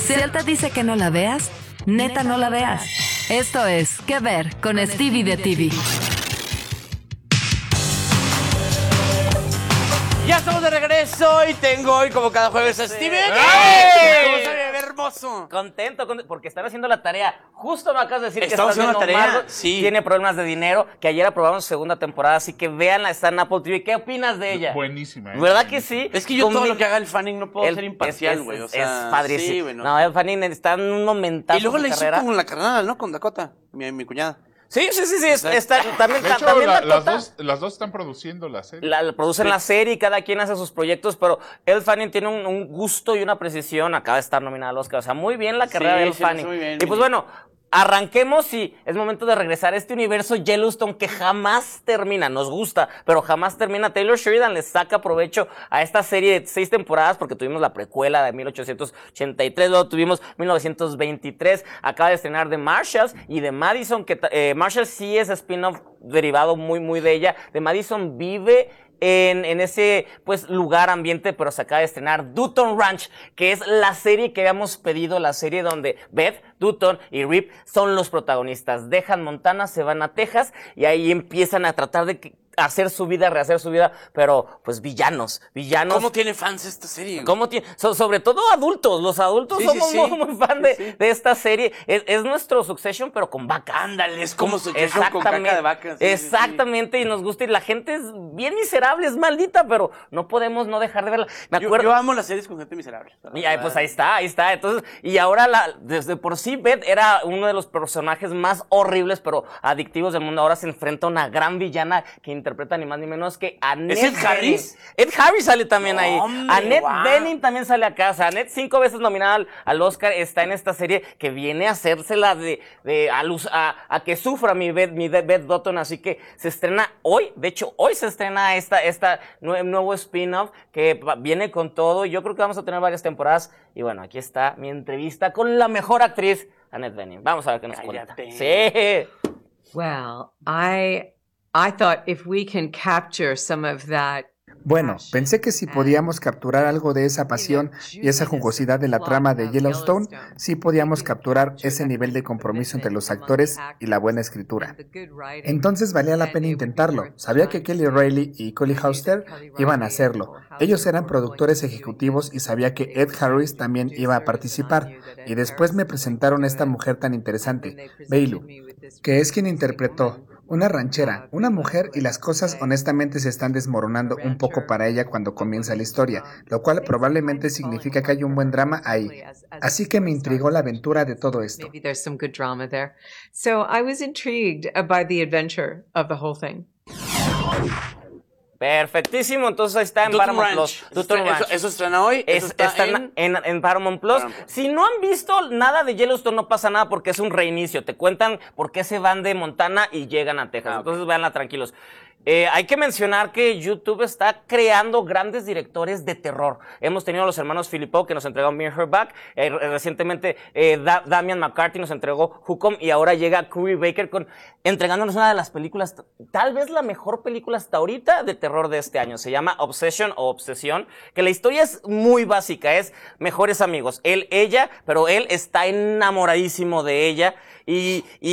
Si él te dice que no la veas, neta no la veas. Esto es ¿Qué ver? Con Stevie de TV. Ya estamos de regreso y tengo hoy, como cada jueves, a Stevie. ¡Ey! ¿Cómo se ve, hermoso? Contento, porque están haciendo la tarea. Justo me acabas de decir Estamos que estás haciendo viendo la tarea, Marvel. sí. Tiene problemas de dinero, que ayer aprobamos segunda temporada, así que véanla, está en Apple TV. ¿Qué opinas de ella? Buenísima, ¿eh? ¿Verdad que sí? Es que yo todo lo que haga el Fanning no puedo ser imparcial, güey. Es padrísimo. Sí, bueno. No, el Fanning está en un momentazo. Y luego de le hizo carrera. como la carnal, ¿no? Con Dakota, mi cuñada. Sí, está también, De hecho, también las dos están produciendo la serie. producen la serie y cada quien hace sus proyectos, pero Elle Fanning tiene un gusto y una precisión. Acaba de estar nominada al Oscar. O sea, muy bien la carrera de Elle Fanning. muy bien, y pues bueno, arranquemos y es momento de regresar a este universo Yellowstone que jamás termina. Nos gusta, pero jamás termina. Taylor Sheridan le saca provecho a esta serie de 6 temporadas porque tuvimos la precuela de 1883, luego tuvimos 1923. Acaba de estrenar The Marshalls y The Madison, que Marshalls sí es spin-off derivado muy de ella. The Madison vive en ese pues lugar, ambiente, pero se acaba de estrenar Dutton Ranch, que es la serie que habíamos pedido, la serie donde Beth, Dutton y Rip son los protagonistas. Dejan Montana, se van a Texas y ahí empiezan a tratar de hacer su vida, rehacer su vida, pero pues villanos. ¿Cómo tiene fans esta serie? ¿Cómo tiene? Sobre todo adultos. Los adultos somos muy fan de esta serie. Es nuestro Succession, pero con vacas. Ándale, es como Succession con caca de vacas. Exactamente, y nos gusta. Y la gente es bien miserable, es maldita, pero no podemos no dejar de verla. Me acuerdo. Yo amo las series con gente miserable. Y pues ahí está. Entonces, y ahora desde por sí Beth era uno de los personajes más horribles, pero adictivos del mundo. Ahora se enfrenta a una gran villana que interpreta ni más ni menos que Annette ¿Es Ed Harris? Ed Harris sale también ahí. Hombre, Annette wow. Bening también sale acá. O sea, Annette 5 veces nominada al Oscar, está en esta serie que viene a hacérsela a que sufra mi Beth Dutton. Así que se estrena hoy. De hecho, hoy se estrena esta nuevo spin-off que viene con todo. Yo creo que vamos a tener varias temporadas. Y bueno, aquí está mi entrevista con la mejor actriz, Annette Bening. Vamos a ver qué nos cuenta. Sí. Well, I thought if we can capture some of that. Bueno, pensé que si podíamos capturar algo de esa pasión y esa jugosidad de la trama de Yellowstone, sí podíamos capturar ese nivel de compromiso entre los actores y la buena escritura. Entonces valía la pena intentarlo. Sabía que Kelly Reilly y Collie Hauster iban a hacerlo. Ellos eran productores ejecutivos y sabía que Ed Harris también iba a participar. Y después me presentaron a esta mujer tan interesante, Bailu, que es quien interpretó una ranchera, una mujer, y las cosas honestamente se están desmoronando un poco para ella cuando comienza la historia, lo cual probablemente significa que hay un buen drama ahí. Así que me intrigó la aventura de todo esto. Maybe there's some good drama there. So I was intrigued by the adventure of the whole thing. Perfectísimo, entonces ahí está en Paramount Plus. Dutton Ranch. ¿Eso estrena hoy? Está en Paramount Plus. Si no han visto nada de Yellowstone, no pasa nada porque es un reinicio. Te cuentan por qué se van de Montana y llegan a Texas. Entonces véanla tranquilos. Hay que mencionar que YouTube está creando grandes directores de terror. Hemos tenido a los hermanos Philippou que nos entregaron Bring Her Back. Recientemente Damian McCarthy nos entregó Hukum y ahora llega Curry Baker entregándonos una de las películas, tal vez la mejor película hasta ahorita de terror de este año. Se llama Obsession o Obsesión, que la historia es muy básica, es mejores amigos. Ella, pero él está enamoradísimo de ella y